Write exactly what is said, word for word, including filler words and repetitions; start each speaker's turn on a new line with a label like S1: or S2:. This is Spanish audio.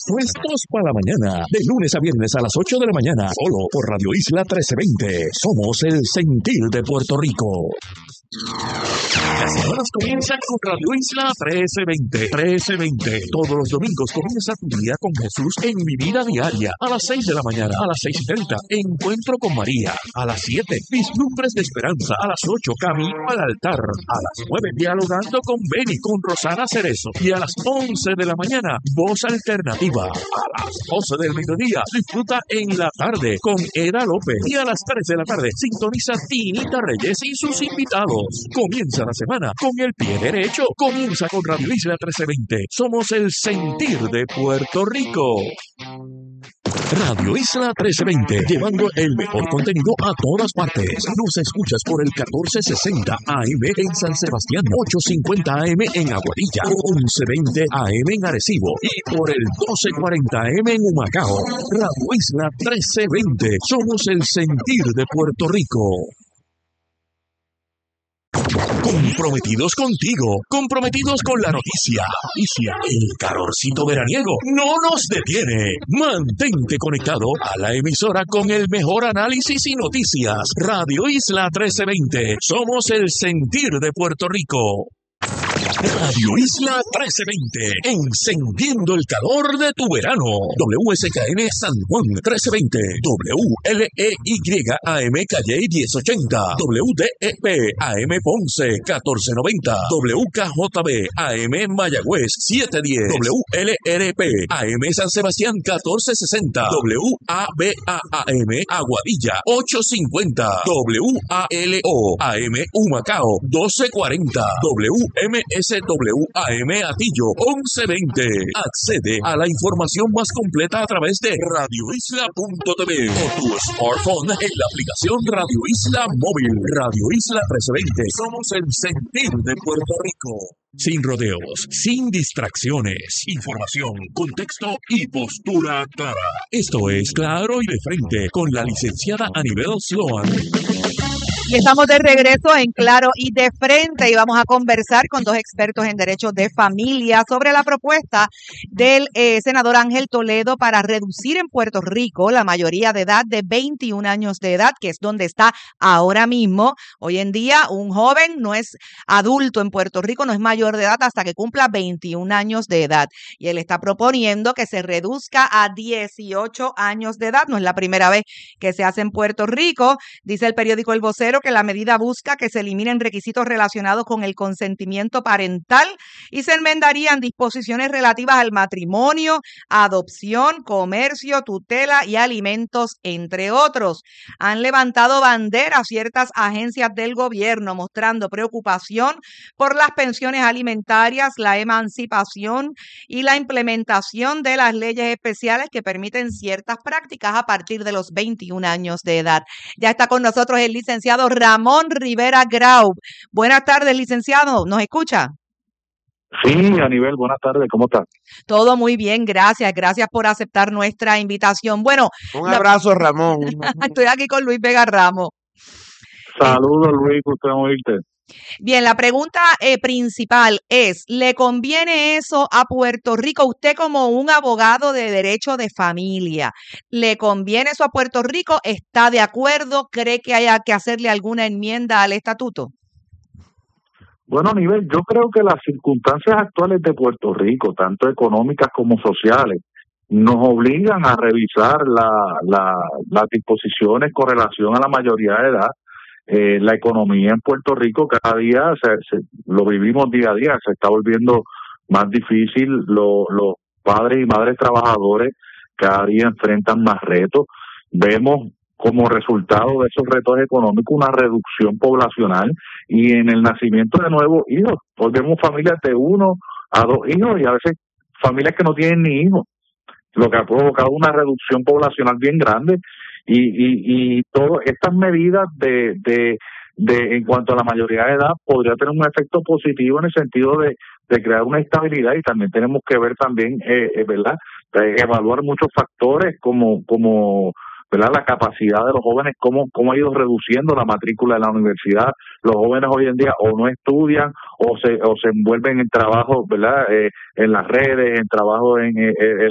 S1: Puestos para la mañana, de lunes a viernes a las ocho de la mañana, solo por Radio Isla trece veinte. Somos el sentir de Puerto Rico. Las semanas comienzan con Radio Isla trece veinte. trece veinte. Todos los domingos comienza tu día con Jesús en Mi Vida Diaria. A las seis de la mañana, a las seis y treinta, Encuentro con María. A las siete, Vislumbres de Esperanza. A las ocho, Camino al Altar. A las nueve, Dialogando con Beni, con Rosana Cerezo. Y a las once de la mañana, Voz Alternativa. A las doce del mediodía, disfruta En la Tarde con Eda López. Y a las tres de la tarde, sintoniza Tinita Reyes y sus invitados. Comienza la semana con el pie derecho. Comienza con Radio Isla trece veinte. Somos el sentir de Puerto Rico. Radio Isla trece veinte, llevando el mejor contenido a todas partes. Nos escuchas por el catorce sesenta A M en San Sebastián, ochocientos cincuenta A M en Aguadilla, once veinte A M en Arecibo y por el doce cuarenta A M en Humacao. Radio Isla trece veinte, somos el sentir de Puerto Rico. Comprometidos contigo, comprometidos con la noticia. Noticia, el calorcito veraniego no nos detiene. Mantente conectado a la emisora con el mejor análisis y noticias. Radio Isla trece veinte, somos el sentir de Puerto Rico. Radio Isla trece veinte, encendiendo el calor de tu verano. W S K N San Juan trece veinte, W L E Y A M Calle diez ochenta, W D E P A M Ponce catorce noventa, W K J B A M Mayagüez setecientos diez, W L R P A M San Sebastián catorce sesenta, W A B A A M Aguadilla ochocientos cincuenta, W A L O A M Humacao doce cuarenta, W M S W A M Atillo once veinte. Accede a la información más completa a través de radio isla punto t v o tu smartphone en la aplicación Radio Isla Móvil. Radio Isla trece veinte. Somos el sentir de Puerto Rico. Sin rodeos, sin distracciones, información, contexto y postura clara. Esto es Claro y de Frente con la licenciada Anibel Sloan.
S2: Y estamos de regreso en Claro y de Frente y vamos a conversar con dos expertos en derechos de familia sobre la propuesta del eh, senador Ángel Toledo para reducir en Puerto Rico la mayoría de edad de veintiún años de edad, que es donde está ahora mismo. Hoy en día un joven no es adulto en Puerto Rico, no es mayor de edad hasta que cumpla veintiún años de edad. Y él está proponiendo que se reduzca a dieciocho años de edad. No es la primera vez que se hace en Puerto Rico. Dice el periódico El Vocero que la medida busca que se eliminen requisitos relacionados con el consentimiento parental y se enmendarían disposiciones relativas al matrimonio, adopción, comercio, tutela y alimentos, entre otros. Han levantado bandera ciertas agencias del gobierno mostrando preocupación por las pensiones alimentarias, la emancipación y la implementación de las leyes especiales que permiten ciertas prácticas a partir de los veintiún años de edad. Ya está con nosotros el licenciado Ramón Rivera Grau. Buenas tardes, licenciado. ¿Nos escucha?
S3: Sí, Anibel, buenas tardes. ¿Cómo estás?
S2: Todo muy bien, gracias. Gracias por aceptar nuestra invitación. Bueno,
S4: un abrazo, la... Ramón.
S2: Estoy aquí con Luis Vega Ramos.
S3: Saludos, Luis, usted me oíste.
S2: Bien, la pregunta eh, principal es, ¿le conviene eso a Puerto Rico? Usted como un abogado de derecho de familia, ¿le conviene eso a Puerto Rico? ¿Está de acuerdo? ¿Cree que haya que hacerle alguna enmienda al estatuto?
S3: Bueno, a nivel, yo creo que las circunstancias actuales de Puerto Rico, tanto económicas como sociales, nos obligan a revisar la, la, las disposiciones con relación a la mayoría de edad. Eh, la economía en Puerto Rico cada día, se, se, lo vivimos día a día, se está volviendo más difícil, lo, los padres y madres trabajadores cada día enfrentan más retos. Vemos como resultado de esos retos económicos una reducción poblacional y en el nacimiento de nuevos hijos. Hoy vemos familias de uno a dos hijos y a veces familias que no tienen ni hijos, lo que ha provocado una reducción poblacional bien grande. Y, y, y todas estas medidas de, de, de en cuanto a la mayoría de edad podría tener un efecto positivo en el sentido de, de crear una estabilidad y también tenemos que ver también, eh, eh, ¿verdad? Eh, evaluar muchos factores como, como ¿verdad? La capacidad de los jóvenes, cómo, cómo ha ido reduciendo la matrícula de la universidad. Los jóvenes hoy en día o no estudian o se o se envuelven en trabajo, ¿verdad? Eh, en las redes, en trabajo en, eh,